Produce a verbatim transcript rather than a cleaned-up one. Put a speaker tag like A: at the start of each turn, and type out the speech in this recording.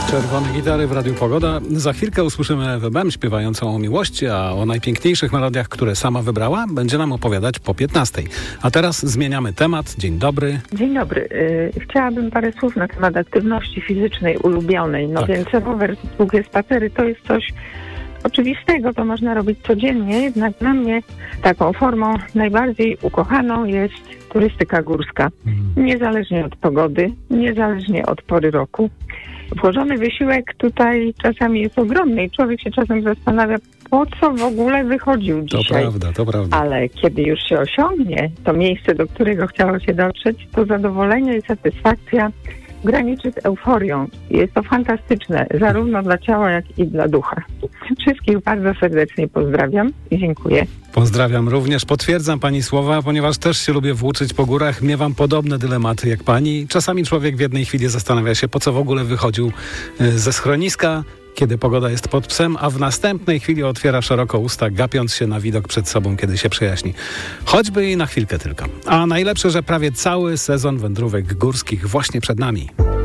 A: Czerwone gitary w Radiu Pogoda. Za chwilkę usłyszymy Ewę Bem śpiewającą o miłości, a o najpiękniejszych melodiach, które sama wybrała, będzie nam opowiadać po piętnastej. A teraz zmieniamy temat. Dzień dobry.
B: Dzień dobry. Yy, chciałabym parę słów na temat aktywności fizycznej ulubionej. No tak. Więc rower, długie spacery to jest coś oczywistego, to można robić codziennie, jednak dla mnie taką formą najbardziej ukochaną jest turystyka górska. Mm. Niezależnie od pogody, niezależnie od pory roku. Włożony wysiłek tutaj czasami jest ogromny i człowiek się czasem zastanawia, po co w ogóle wychodził dzisiaj.
A: To prawda, to prawda.
B: Ale kiedy już się osiągnie to miejsce, do którego chciało się dotrzeć, to zadowolenie i satysfakcja graniczy z euforią. Jest to fantastyczne, zarówno dla ciała, jak i dla ducha. Wszystkich bardzo serdecznie pozdrawiam i dziękuję.
A: Pozdrawiam również. Potwierdzam pani słowa, ponieważ też się lubię włóczyć po górach. Miewam podobne dylematy jak pani. Czasami człowiek w jednej chwili zastanawia się, po co w ogóle wychodził ze schroniska, kiedy pogoda jest pod psem, a w następnej chwili otwiera szeroko usta, gapiąc się na widok przed sobą, kiedy się przejaśni. Choćby i na chwilkę tylko. A najlepsze, że prawie cały sezon wędrówek górskich właśnie przed nami.